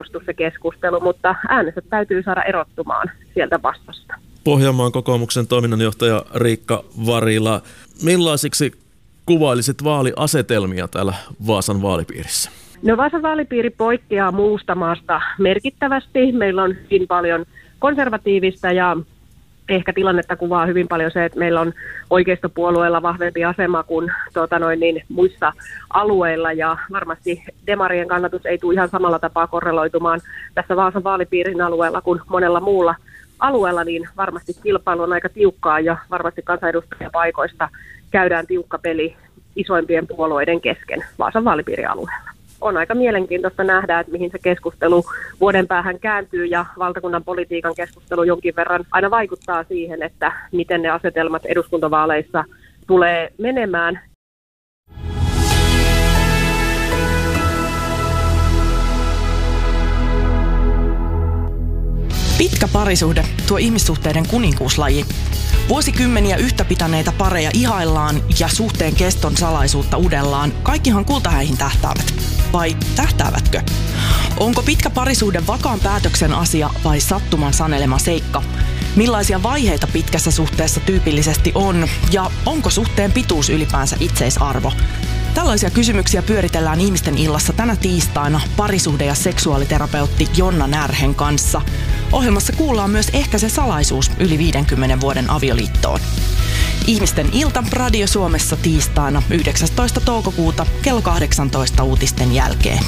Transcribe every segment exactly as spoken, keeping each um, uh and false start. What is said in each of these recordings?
se keskustelu, mutta äänestäjät täytyy saada erottumaan sieltä vastasta. Pohjanmaan kokoomuksen toiminnanjohtaja Riikka Varila, millaisiksi kuvailisit vaaliasetelmia täällä Vaasan vaalipiirissä? No Vaasan vaalipiiri poikkeaa muusta maasta merkittävästi. Meillä on hyvin paljon konservatiivista ja ehkä tilannetta kuvaa hyvin paljon se, että meillä on oikeistopuolueella vahvempi asema kuin tuota noin, niin, muissa alueilla ja varmasti demarien kannatus ei tule ihan samalla tapaa korreloitumaan tässä Vaasan vaalipiirin alueella kuin monella muulla alueella, niin varmasti kilpailu on aika tiukkaa ja varmasti kansanedustajapaikoista käydään tiukka peli isoimpien puolueiden kesken Vaasan vaalipiirialueella. On aika mielenkiintoista nähdä, että mihin se keskustelu vuoden päähän kääntyy ja valtakunnan politiikan keskustelu jonkin verran aina vaikuttaa siihen, että miten ne asetelmat eduskuntavaaleissa tulee menemään. Pitkä parisuhde, tuo ihmissuhteiden kuninkuuslaji. Vuosikymmeniä yhtä pitäneitä pareja ihaillaan ja suhteen keston salaisuutta udellaan. Kaikkihan kultahäihin tähtäävät. Vai tähtäävätkö? Onko pitkä parisuhde vakaan päätöksen asia vai sattuman sanelema seikka? Millaisia vaiheita pitkässä suhteessa tyypillisesti on? Ja onko suhteen pituus ylipäänsä itseisarvo? Tällaisia kysymyksiä pyöritellään Ihmisten illassa tänä tiistaina parisuhde- ja seksuaaliterapeutti Jonna Närhen kanssa. Ohjelmassa kuullaan myös ehkä se salaisuus yli viidenkymmenen vuoden avioliittoon. Ihmisten ilta Radio Suomessa tiistaina yhdeksästoista toukokuuta kello kahdeksantoista uutisten jälkeen.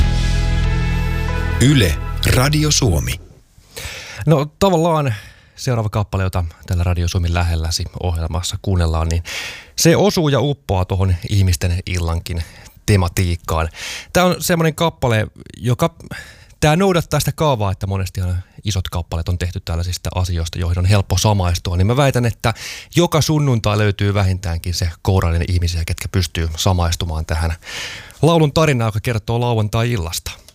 Yle Radio Suomi. No tavallaan seuraava kappale, jota tällä Radio Suomen lähelläsi ohjelmassa kuunnellaan, niin se osuu ja uppoaa tuohon Ihmisten illankin tematiikkaan. Tämä on semmoinen kappale, joka tämä noudattaa sitä kaavaa, että monestihan isot kappaleet on tehty tällaisista asioista, joihin on helppo samaistua. Niin mä väitän, että joka sunnuntai löytyy vähintäänkin se kourallinen ihmisiä, ketkä pystyy samaistumaan tähän laulun tarinaan, joka kertoo lauantai-illasta.